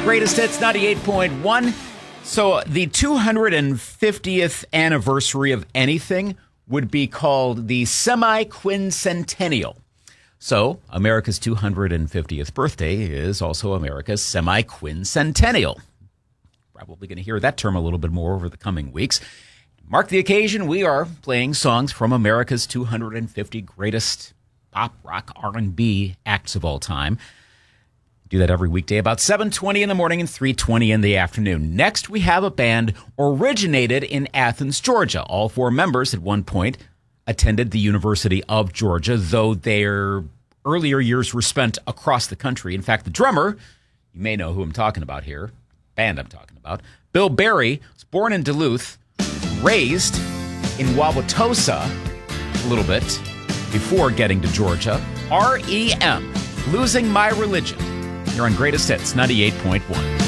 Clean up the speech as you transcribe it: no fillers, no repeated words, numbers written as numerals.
Greatest Hits 98.1. So the 250th anniversary of anything would be called the semi-quincentennial. So America's 250th birthday is also America's semi-quincentennial. Probably going to hear that term a little bit more over the coming weeks. Mark the occasion, we are playing songs from America's 250 greatest pop, rock, R&B acts of all time. Do that every weekday about 7:20 in the morning and 3:20 in the afternoon. Next, we have a band originated in Athens, Georgia. All four members at one point attended the University of Georgia, though their earlier years were spent across the country. In fact, the drummer, you may know who I'm talking about here, band I'm talking about, Bill Berry, was born in Duluth, raised in Wauwatosa a little bit before getting to Georgia. REM, Losing My Religion. You're on Greatest Hits 98.1.